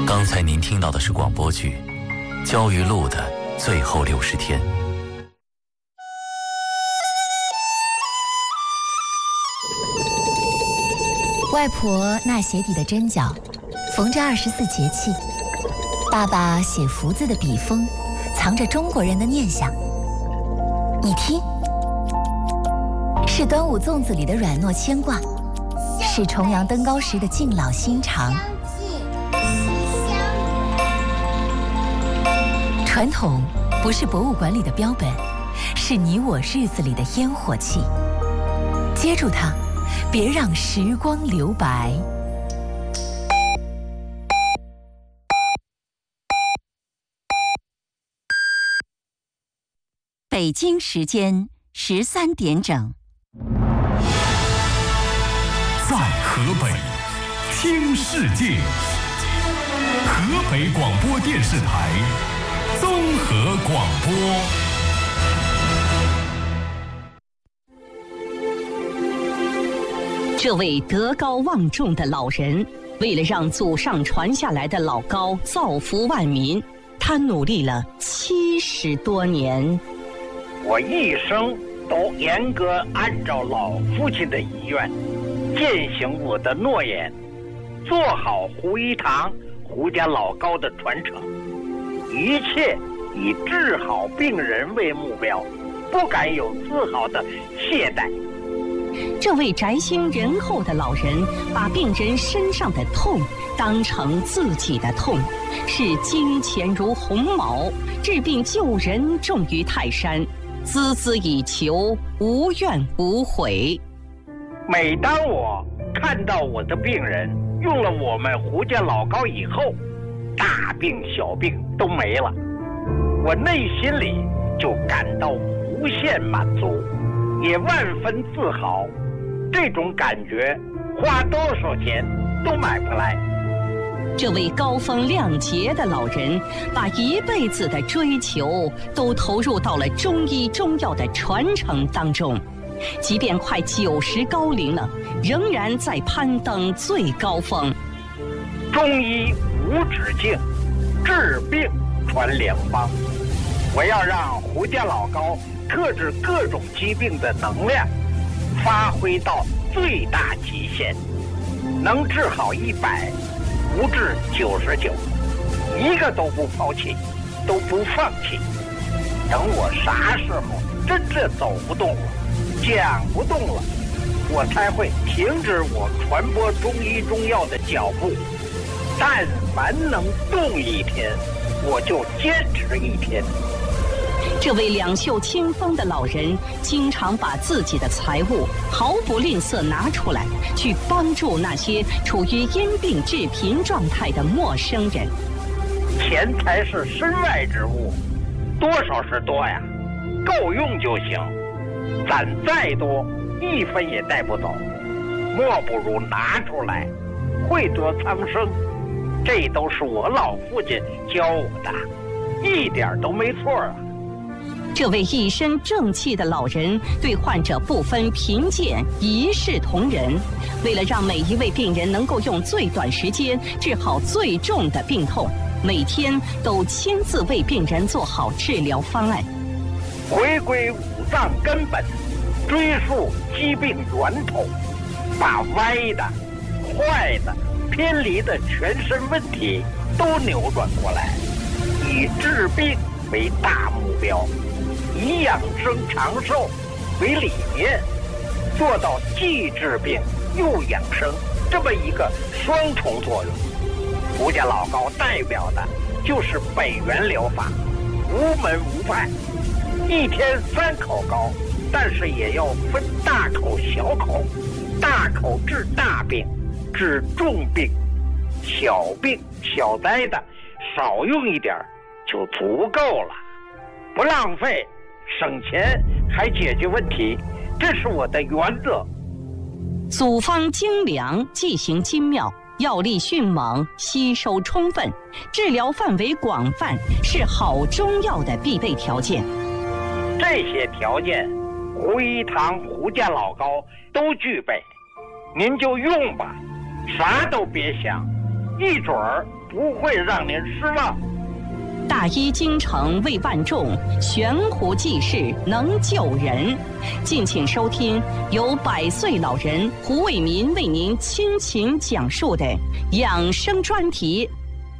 刚才您听到的是广播剧《焦裕禄的最后60天》。 外婆纳鞋底的针脚，缝着24节气。爸爸写福字的笔锋，藏着中国人的念想。你听，是端午粽子里的软糯牵挂，是重阳登高时的敬老心肠。传统不是博物馆里的标本，是你我日子里的烟火气。接住它，别让时光留白。 北京时间13点整。 在河北听世界，河北广播电视台综合广播。 这位德高望重的老人，为了让祖上传下来的老高造福万民，他努力了70多年。 我一生都严格按照老父亲的遗愿，践行我的诺言，做好胡一堂胡家老高的传承，一切以治好病人为目标，不敢有丝毫的懈怠。 这位宅心仁厚的老人，把病人身上的痛当成自己的痛，视金钱如鸿毛，治病救人重于泰山，孜孜以求，无怨无悔。 每当我看到我的病人用了我们胡家老高以后，大病小病都没了，我内心里就感到无限满足，也万分自豪。这种感觉花多少钱都买不来。 这位高风亮节的老人，把一辈子的追求都投入到了中医中药的传承当中，即便快90高龄了，仍然在攀登最高峰。 中医无止境，治病传良方。我要让胡家老高克制各种疾病的能量发挥到最大极限，能治好100，不治99，一个都不抛弃，都不放弃。等我啥时候真正走不动了，讲不动了，我才会停止我传播中医中药的脚步。但凡能动一天，我就坚持一天。 这位两袖清风的老人，经常把自己的财物毫不吝啬拿出来，去帮助那些处于因病致贫状态的陌生人。 钱财是身外之物，多少是多呀，够用就行。攒再多，1分也带不走，莫不如拿出来，惠泽苍生。这都是我老父亲教我的，一点都没错啊。 这位一身正气的老人，对患者不分贫贱，一视同仁。为了让每一位病人能够用最短时间治好最重的病痛，每天都亲自为病人做好治疗方案。 回归五脏根本，追溯疾病源头，把歪的、坏的、偏离的全身问题都扭转过来，以治病为大目标，以养生长寿为理念，做到既治病又养生这么一个双重作用。胡家老高代表的就是北元疗法，无门无派，一天3口膏，但是也要分大口小口，大口治大病，治重病，小病小灾的少用一点就足够了，不浪费，省钱还解决问题，这是我的原则。 组方精良，剂型精妙，药力迅猛，吸收充分，治疗范围广泛，是好中药的必备条件。 这些条件，胡一堂胡家老高都具备，您就用吧，啥都别想，一准儿不会让您失望。 大医精诚为万众，悬壶济世能救人。敬请收听由100岁老人胡卫民为您倾情讲述的养生专题。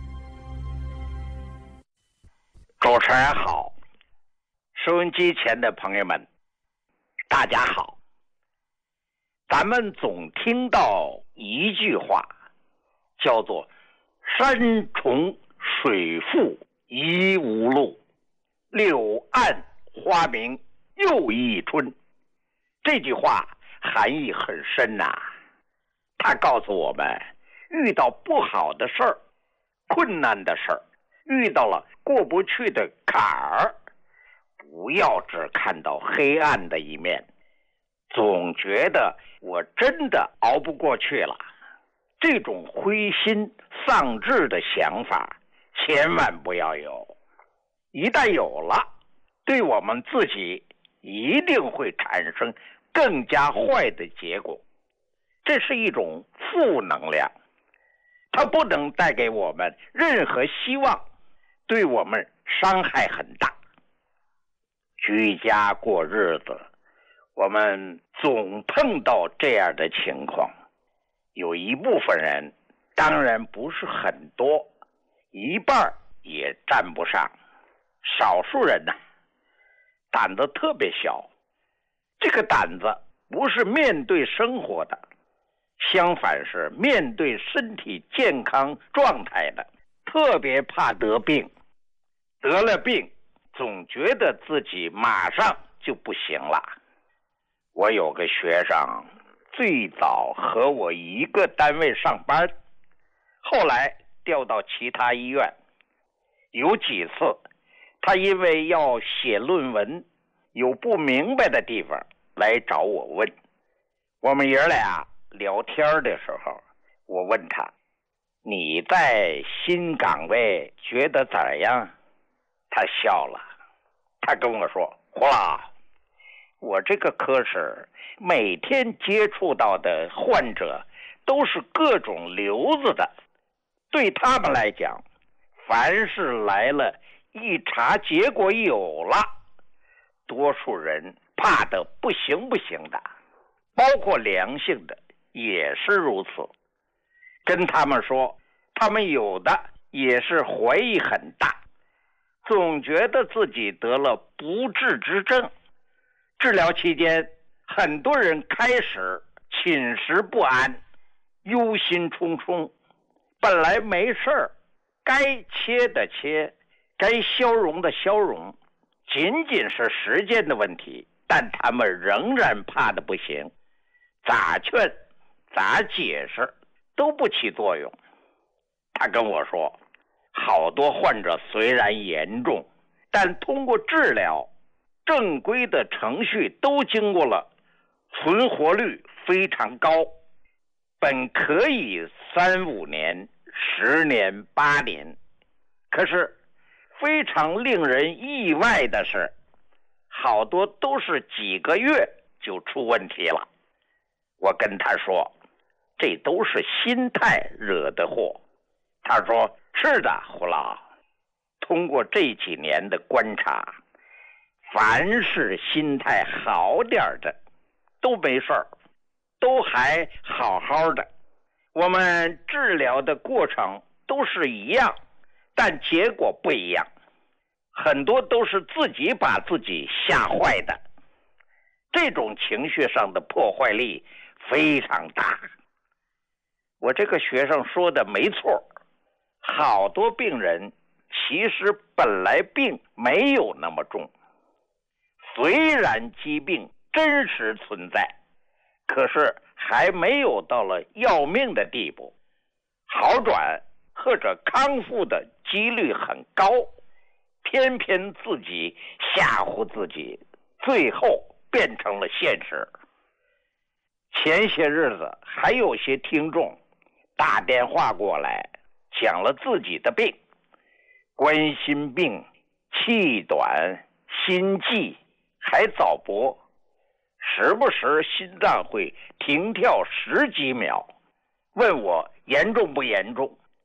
主持人好，收音机前的朋友们，大家好。咱们总听到一句话，叫做山重水复疑无路，柳暗花明又一春。这句话含义很深呐，它告诉我们，遇到不好的事儿、困难的事儿，遇到了过不去的坎儿，不要只看到黑暗的一面，总觉得我真的熬不过去了。这种灰心丧志的想法千万不要有，一旦有了，对我们自己一定会产生更加坏的结果。这是一种负能量，它不能带给我们任何希望，对我们伤害很大。居家过日子，我们总碰到这样的情况，有一部分人，当然不是很多，一半也占不上，少数人呢，胆子特别小。这个胆子不是面对生活的，相反是面对身体健康状态的，特别怕得病。得了病，总觉得自己马上就不行了。我有个学生，最早和我一个单位上班，后来调到其他医院。有几次他因为要写论文，有不明白的地方来找我问。我们爷俩聊天的时候，我问他，你在新岗位觉得怎样？他笑了，他跟我说，胡老，我这个科室每天接触到的患者都是各种瘤子的，对他们来讲，凡是来了一查结果有了，多数人怕得不行不行的，包括良性的也是如此。跟他们说，他们有的也是怀疑很大，总觉得自己得了不治之症。治疗期间，很多人开始寝食不安，忧心忡忡。本来没事儿，该切的切，该消融的消融，仅仅是时间的问题，但他们仍然怕得不行，咋劝咋解释都不起作用。他跟我说，好多患者虽然严重，但通过治疗，正规的程序都经过了，存活率非常高，本可以3-5年、10年、8年，可是非常令人意外的是，好多都是几个月就出问题了。我跟他说，这都是心态惹的祸。他说，是的，胡老，通过这几年的观察，凡是心态好点的都没事儿，都还好好的。我们治疗的过程都是一样，但结果不一样，很多都是自己把自己吓坏的。这种情绪上的破坏力非常大。我这个学生说的没错，好多病人其实本来病没有那么重，虽然疾病真实存在，可是还没有到了要命的地步，好转或者康复的几率很高，偏偏自己吓唬自己，最后变成了现实。前些日子还有些听众打电话过来，讲了自己的病，冠心病、气短、心悸，还早搏，时不时心脏会停跳10几秒，问我严重不严重。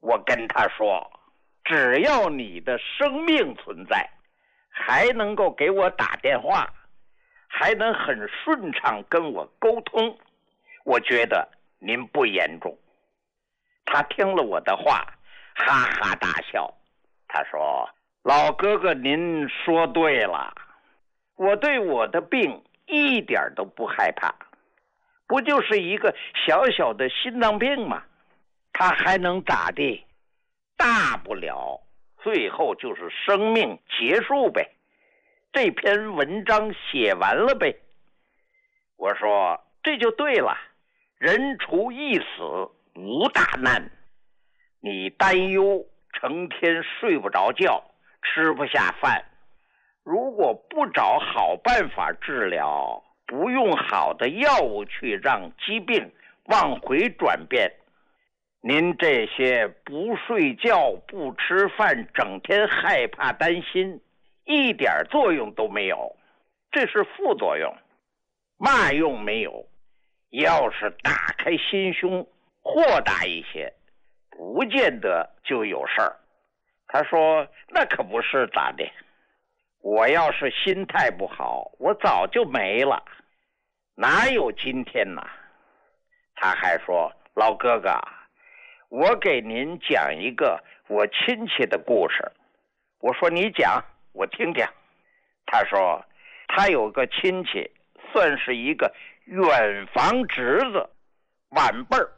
我跟他说，只要你的生命存在，还能够给我打电话，还能很顺畅跟我沟通，我觉得您不严重。他听了我的话，哈哈大笑。他说，老哥哥您说对了，我对我的病一点都不害怕，不就是一个小小的心脏病吗？他还能咋地？大不了最后就是生命结束呗，这篇文章写完了呗。我说这就对了，人除一死无大难。你担忧成天睡不着觉，吃不下饭，如果不找好办法治疗，不用好的药物去让疾病往回转变，您这些不睡觉不吃饭，整天害怕担心，一点作用都没有，这是副作用，嘛用没有。要是打开心胸，豁达一些，不见得就有事儿。他说那可不是咋的，我要是心态不好，我早就没了，哪有今天呢？他还说，老哥哥，我给您讲一个我亲戚的故事。我说你讲，我听听。他说他有个亲戚，算是一个远房侄子，晚辈儿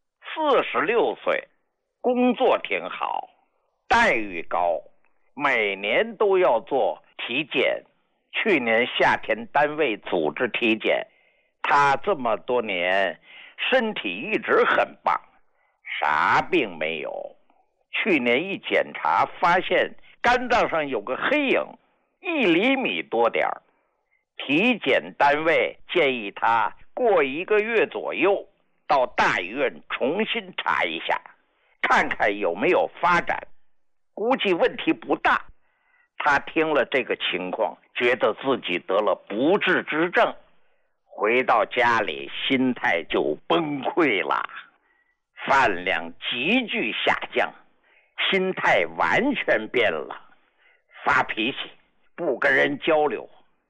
，46岁，工作挺好，待遇高，每年都要做体检。去年夏天单位组织体检，他这么多年身体一直很棒，啥病没有。去年一检查发现肝脏上有个黑影，1厘米多点儿。体检单位建议他过1个月左右到大医院重新查一下，看看有没有发展，估计问题不大。他听了这个情况，觉得自己得了不治之症，回到家里心态就崩溃了，饭量急剧下降，心态完全变了，发脾气，不跟人交流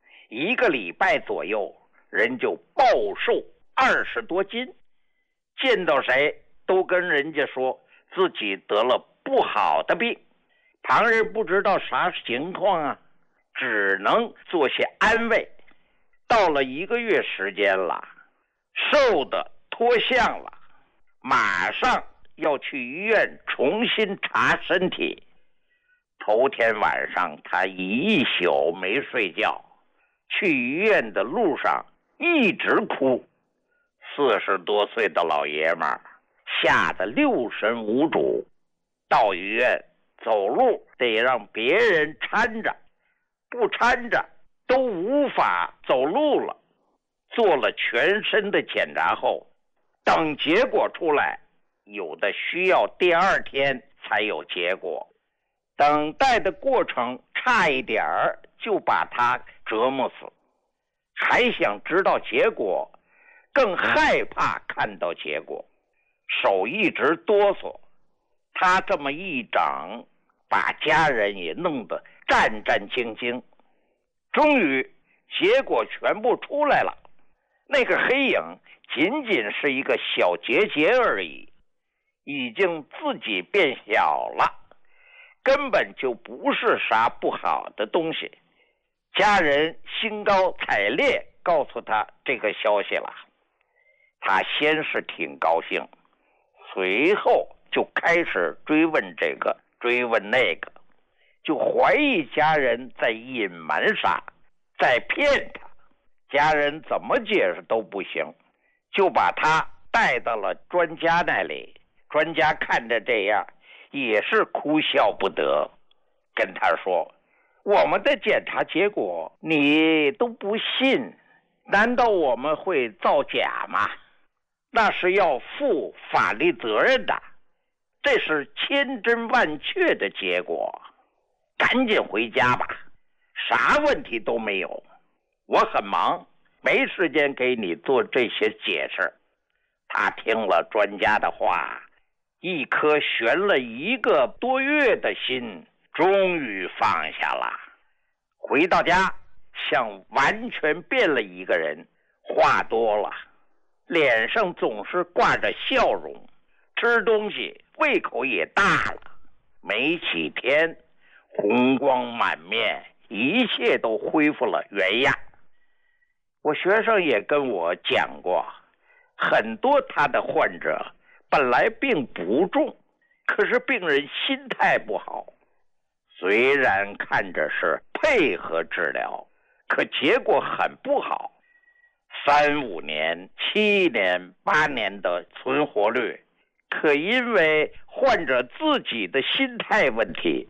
，1个礼拜左右人就暴瘦20多斤，见到谁都跟人家说自己得了不好的病，旁人不知道啥情况啊，只能做些安慰。到了1个月时间了，瘦的脱相了，马上要去医院重新查身体。头天晚上他一宿没睡觉，去医院的路上一直哭。40多岁的老爷们儿吓得六神无主，到医院走路得让别人搀着，不搀着都无法走路了。做了全身的检查后，等结果出来，有的需要第2天才有结果，等待的过程差一点儿就把他折磨死，还想知道结果，更害怕看到结果，手一直哆嗦。他这么一整，把家人也弄得战战兢兢。终于结果全部出来了，那个黑影仅仅是一个小结节而已，已经自己变小了，根本就不是啥不好的东西。家人兴高采烈告诉他这个消息了，他先是挺高兴，随后就开始追问这个追问那个，就怀疑家人在隐瞒啥，在骗他。家人怎么解释都不行，就把他带到了专家那里。专家看着这样也是哭笑不得，跟他说，我们的检查结果你都不信，难道我们会造假吗？那是要负法律责任的，这是千真万确的结果，赶紧回家吧，啥问题都没有，我很忙，没时间给你做这些解释。他听了专家的话， 一颗悬了1个多月的心终于放下了。回到家，像完全变了一个人，话多了，脸上总是挂着笑容，吃东西胃口也大了，没几天红光满面，一切都恢复了原样。我学生也跟我讲过，很多他的患者本来病不重，可是病人心态不好，虽然看着是配合治疗，可结果很不好，3、5年、7年、8年的存活率，可因为患者自己的心态问题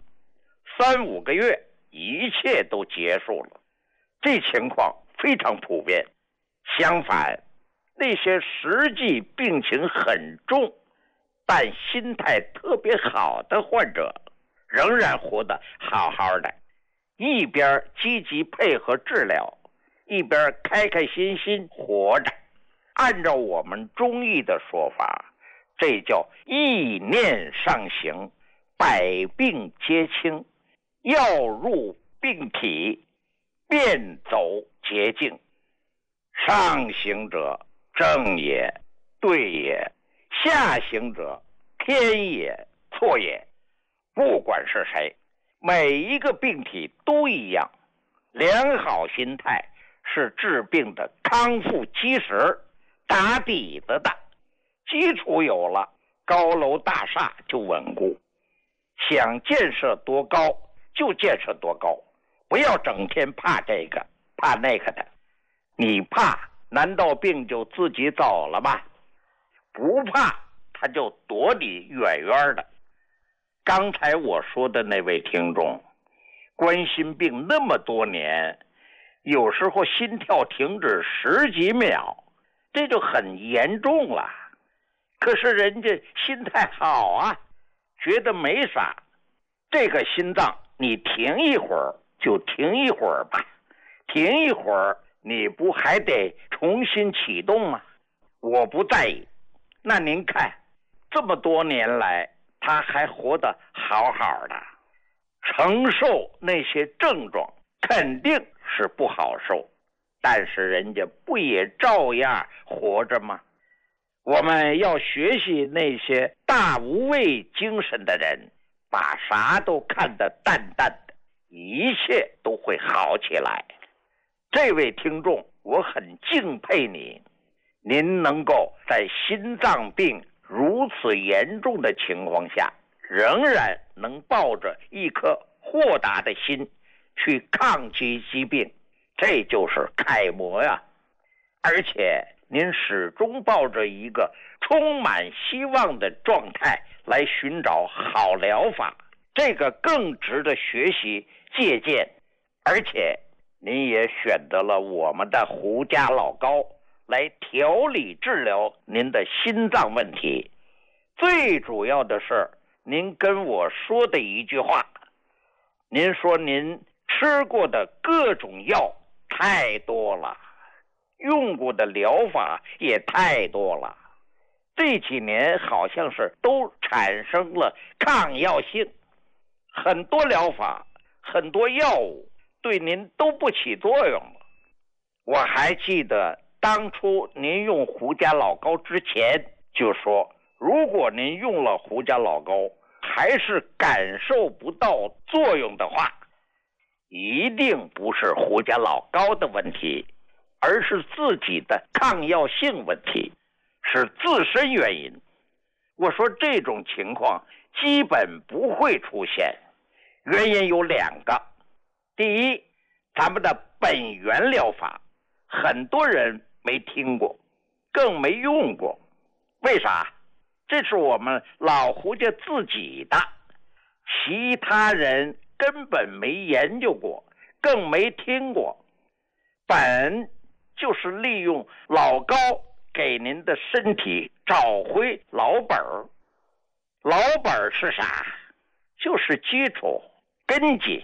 ，3、5个月一切都结束了。这情况非常普遍。相反，那些实际病情很重但心态特别好的患者，仍然活得好好的，一边积极配合治疗，一边开开心心活着。按照我们中医的说法，这叫意念上行，百病皆清，药入病体，便走捷径。上行者正也，对也；下行者偏也，错也。不管是谁，每一个病体都一样。良好心态是治病的康复基石，打底子的。基础有了，高楼大厦就稳固。想建设多高就建设多高，不要整天怕这个怕那个的。你怕，难道病就自己走了吗？不怕，他就躲你远远的。刚才我说的那位听众，冠心病那么多年，有时候心跳停止10几秒，这就很严重了。可是人家心态好啊，觉得没啥。这个心脏你停一会儿就停一会儿吧，停一会儿你不还得重新启动吗？我不在意。那您看，这么多年来他还活得好好的，承受那些症状肯定是不好受，但是人家不也照样活着吗？我们要学习那些大无畏精神的人，把啥都看得淡淡的，一切都会好起来。这位听众，我很敬佩你，您能够在心脏病如此严重的情况下，仍然能抱着一颗豁达的心去抗击疾病，这就是楷模呀。而且您始终抱着一个充满希望的状态来寻找好疗法，这个更值得学习借鉴。而且您也选择了我们的胡家老高来调理治疗您的心脏问题。最主要的是您跟我说的一句话，您说您吃过的各种药太多了，用过的疗法也太多了，这几年好像是都产生了抗药性，很多疗法很多药物对您都不起作用了。我还记得当初您用胡家老高之前就说，如果您用了胡家老高还是感受不到作用的话，一定不是胡家老高的问题，而是自己的抗药性问题，是自身原因。我说这种情况基本不会出现，原因有2个。第一，咱们的本源疗法很多人没听过，更没用过。为啥？这是我们老胡家自己的，其他人根本没研究过，更没听过。本就是利用老高给您的身体找回老本儿。老本儿是啥？就是基础根基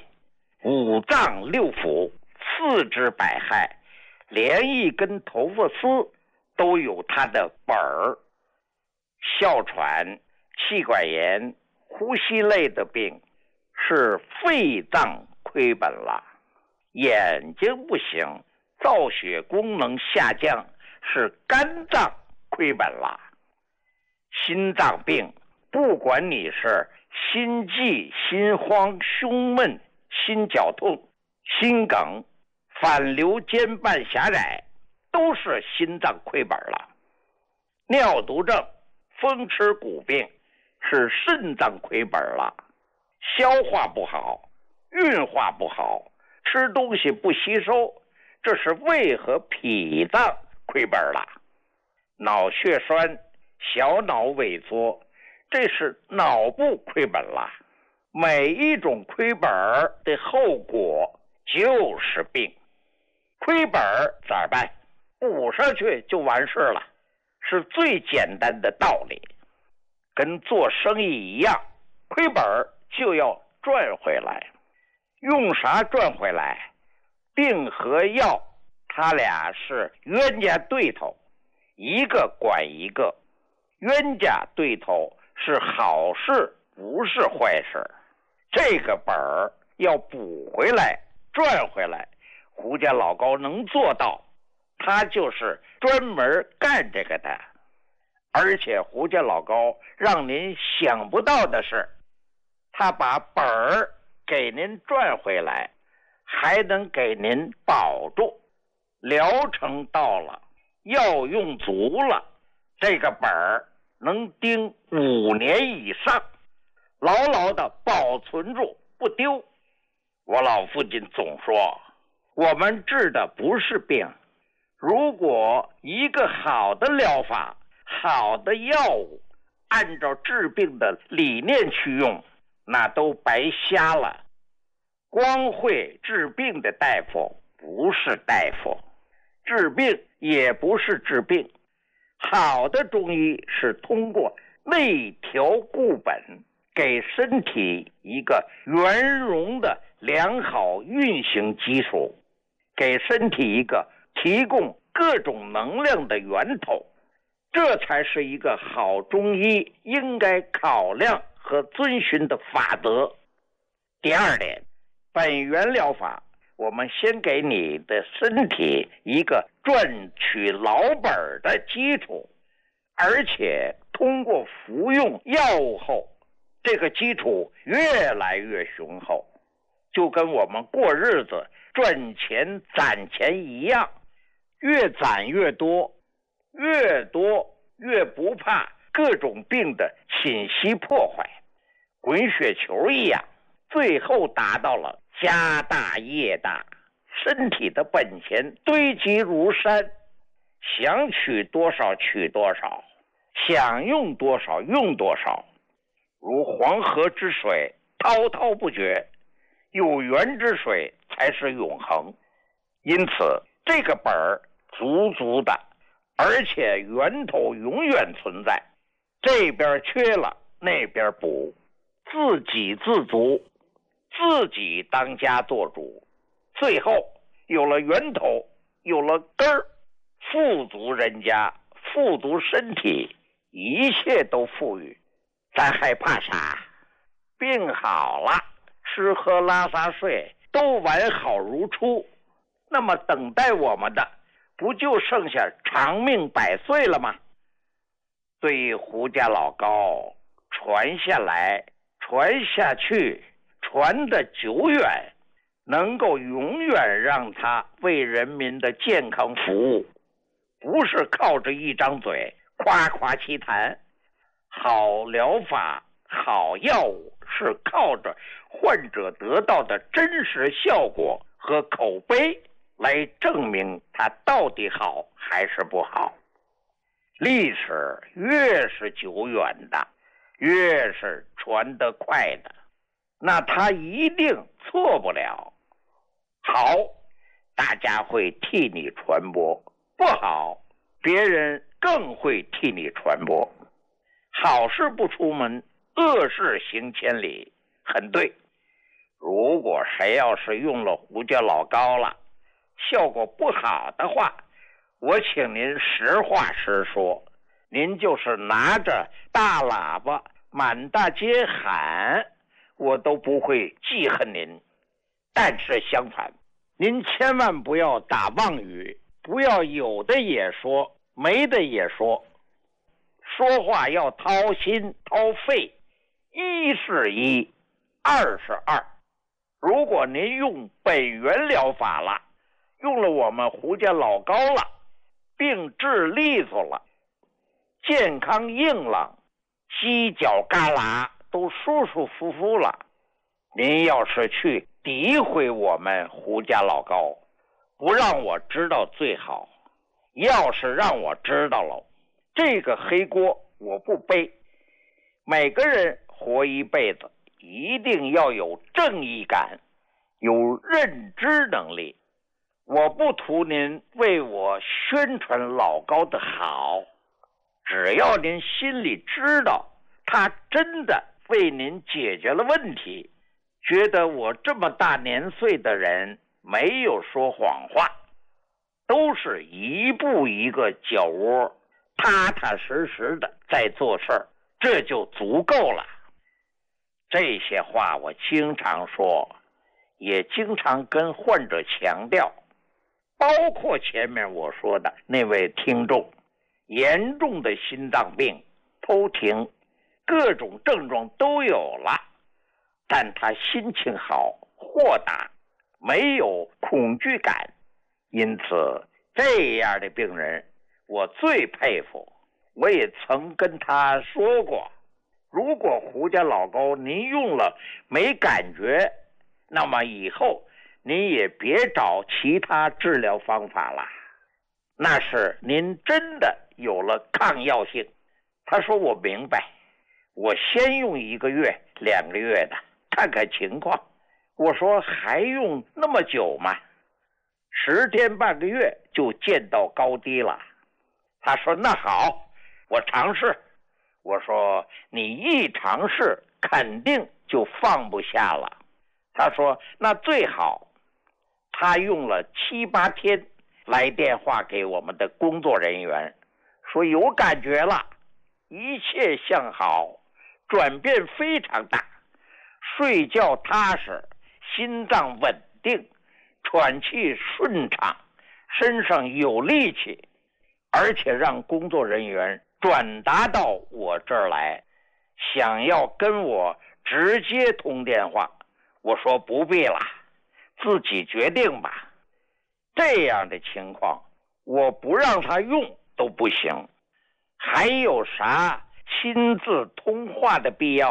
，5脏6腑4肢百骸，连一根头发丝都有它的本儿。哮喘、 气管炎、呼吸类的病是肺脏亏本了，眼睛不行，造血功能下降是肝脏亏本了。心脏病，不管你是心悸、心慌、胸闷、心绞痛、心梗、反流间瓣狭窄，都是心脏亏本了。尿毒症、风湿骨病是肾脏亏本了，消化不好、运化不好，吃东西不吸收，这是胃和脾脏亏本了。脑血栓、小脑萎缩，这是脑部亏本了。每一种亏本的后果就是病。亏本咋办？补上去就完事了，是最简单的道理。跟做生意一样，亏本就要赚回来。用啥赚回来？病和药，他俩是冤家对头，一个管一个。冤家对头是好事，不是坏事。这个本儿要补回来、赚回来，胡家老高能做到，他就是专门干这个的。而且胡家老高让您想不到的是，他把本儿给您赚回来，还能给您保住。疗程到了，药用足了，这个本儿能盯5年以上，牢牢的保存住不丢。我老父亲总说，我们治的不是病，如果一个好的疗法、好的药物按照治病的理念去用，那都白瞎了。光会治病的大夫不是大夫，治病也不是治病。好的中医是通过内调固本，给身体一个圆融的良好运行基础，给身体一个提供各种能量的源头，这才是一个好中医应该考量和遵循的法则。第二点，本源疗法，我们先给你的身体一个赚取老本的基础，而且通过服用药物后，这个基础越来越雄厚，就跟我们过日子赚钱攒钱一样，越攒越多，越多越不怕各种病的侵袭破坏，滚雪球一样，最后达到了家大业大，身体的本钱堆积如山，想取多少取多少，想用多少用多少，如黄河之水滔滔不绝，有源之水才是永恒。因此这个本儿足足的，而且源头永远存在，这边缺了那边补，自给自足，自己当家做主，最后有了源头，有了根儿，富足人家，富足身体，一切都富裕，咱还怕啥？病好了，吃喝拉撒睡都完好如初，那么等待我们的不就剩下长命百岁了吗？对于胡家老高传下来，传下去，传得久远，能够永远让他为人民的健康服务，不是靠着一张嘴夸夸其谈。好疗法、好药物是靠着患者得到的真实效果和口碑来证明它到底好还是不好。历史越是久远的，越是传得快的，那它一定错不了。好，大家会替你传播；不好，别人更会替你传播。好事不出门，恶事行千里，很对。如果谁要是用了胡家老高了，效果不好的话，我请您实话实说，您就是拿着大喇叭满大街喊，我都不会记恨您。但是相反，您千万不要打妄语，不要有的也说，没的也说。说话要掏心掏肺，一是一，二是二。如果您用本源疗法了，用了我们胡家老高了，病治利索了，健康硬朗，犄角旮旯都舒舒服服了，您要是去诋毁我们胡家老高，不让我知道最好。要是让我知道了，这个黑锅我不背。每个人活一辈子，一定要有正义感，有认知能力。我不图您为我宣传老高的好，只要您心里知道他真的为您解决了问题，觉得我这么大年岁的人没有说谎话，都是一步一个脚窝，踏踏实实的在做事儿，这就足够了。这些话我经常说，也经常跟患者强调，包括前面我说的那位听众，严重的心脏病、偷停，各种症状都有了，但他心情好，豁达，没有恐惧感，因此这样的病人我最佩服。我也曾跟他说过，如果胡家老高您用了没感觉，那么以后您也别找其他治疗方法了，那是您真的有了抗药性。他说我明白，我先用1个月2个月的看看情况。我说还用那么久吗？10天半个月就见到高低了。他说那好，我尝试。我说你一尝试肯定就放不下了。他说那最好。他用了7、8天，来电话给我们的工作人员，说有感觉了，一切向好，转变非常大，睡觉踏实，心脏稳定，喘气顺畅，身上有力气，而且让工作人员转达到我这儿来，想要跟我直接通电话。我说不必了，自己决定吧。这样的情况我不让他用都不行，还有啥亲自通话的必要